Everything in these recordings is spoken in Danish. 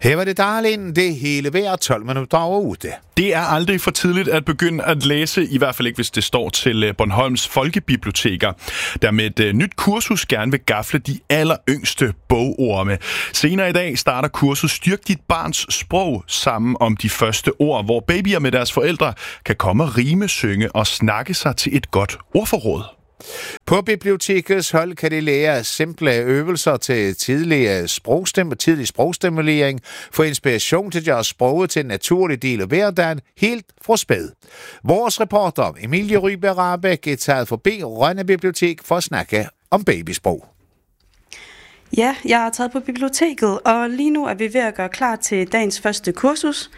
Her var det Darlin, det hele vejr 12 minutter over 8. Det er aldrig for tidligt at begynde at læse, i hvert fald ikke hvis det står til Bornholms folkebiblioteker, der med et nyt kursus gerne vil gafle de alleryngste bogorme. Senere i dag starter kurset Styrk dit barns sprog sammen om de første ord, hvor babyer med deres forældre kan komme og rime, synge og snakke sig til et godt ordforråd. På bibliotekets hold kan de lære simple øvelser til tidlig sprogstimulering, få inspiration til at gøre sproget til en naturlig del af hverdagen helt fra spæd. Vores reporter Emilie Ryberg-Rabeck er taget forbi Rønne Bibliotek for at snakke om babysprog. Ja, jeg er taget på biblioteket, og lige nu er vi ved at gøre klar til dagens første kursus.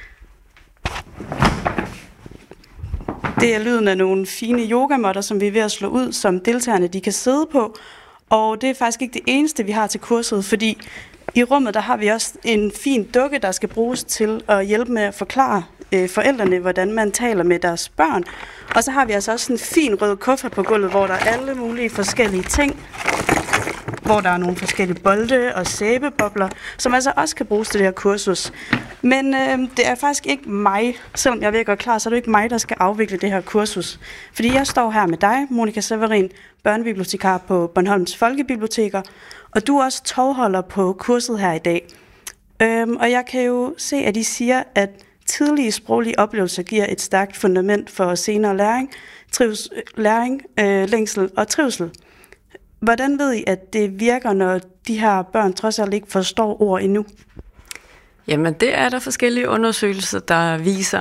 Det er lyden af nogle fine yogamåtter, som vi er ved at slå ud, som deltagerne de kan sidde på. Og det er faktisk ikke det eneste, vi har til kurset, fordi i rummet der har vi også en fin dukke, der skal bruges til at hjælpe med at forklare forældrene, hvordan man taler med deres børn. Og så har vi altså også en fin rød kuffert på gulvet, hvor der er alle mulige forskellige ting, hvor der er nogle forskellige bolde og sæbebobler, som altså også kan bruges til det her kursus. Men det er faktisk ikke mig, selvom jeg vil gøre klar, så er det ikke mig, der skal afvikle det her kursus. Fordi jeg står her med dig, Monika Severin, børnebibliotekar på Bornholms Folkebiblioteker, og du er også tovholder på kurset her i dag. Og jeg kan jo se, at I siger, at tidlige sproglige oplevelser giver et stærkt fundament for senere læring, længsel og trivsel. Hvordan ved I, at det virker, når de her børn trods alt ikke forstår ord endnu? Jamen, det er der forskellige undersøgelser, der viser.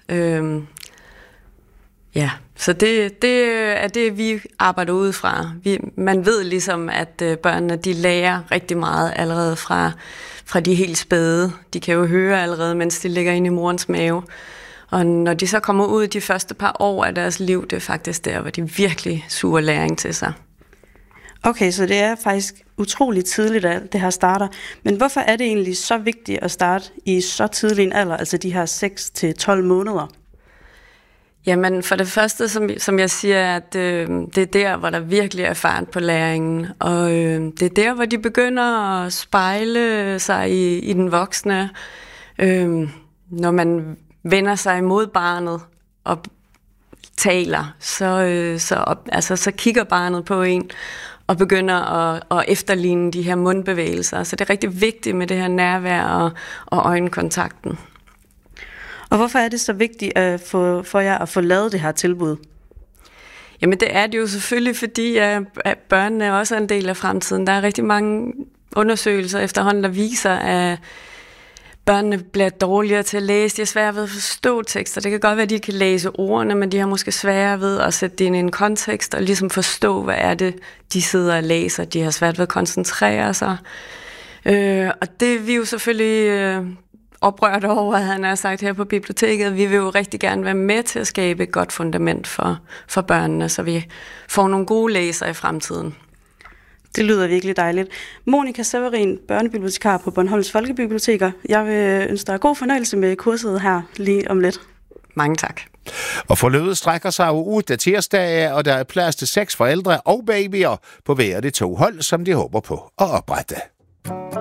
Så det er det, vi arbejder ud fra. Man ved ligesom, at børnene de lærer rigtig meget allerede fra de helt spæde. De kan jo høre allerede, mens de ligger inde i morens mave. Og når de så kommer ud de første par år af deres liv, det er faktisk der, hvor de virkelig suger læring til sig. Okay, så det er faktisk utroligt tidligt, at det her starter. Men hvorfor er det egentlig så vigtigt at starte i så tidlig en alder, altså de her 6-12 måneder? Jamen, for det første, som jeg siger, at det er der, hvor der virkelig er fart på læringen. Og det er der, hvor de begynder at spejle sig i den voksne. Når man vender sig imod barnet og taler, så kigger barnet på en og begynder at efterligne de her mundbevægelser. Så det er rigtig vigtigt med det her nærvær og øjenkontakten. Og hvorfor er det så vigtigt for jer at få lavet det her tilbud? Jamen det er det jo selvfølgelig, fordi at børnene også er en del af fremtiden. Der er rigtig mange undersøgelser efterhånden, der viser, at børnene bliver dårligere til at læse. De er svære ved at forstå tekster. Det kan godt være, at de kan læse ordene, men de har måske svære ved at sætte det ind i en kontekst og ligesom forstå, hvad er det, de sidder og læser. De har svært ved at koncentrere sig. Og det er vi jo selvfølgelig oprørt over, at han har sagt her på biblioteket. Vi vil jo rigtig gerne være med til at skabe et godt fundament for børnene, så vi får nogle gode læsere i fremtiden. Det lyder virkelig dejligt. Monika Severin, børnebibliotekar på Bornholms Folkebiblioteker. Jeg vil ønske dig god fornøjelse med kurset her lige om lidt. Mange tak. Og forløbet strækker sig jo ud af tirsdag, og der er plads til 6 forældre og babyer på hver af de 2 hold, som de håber på at oprette.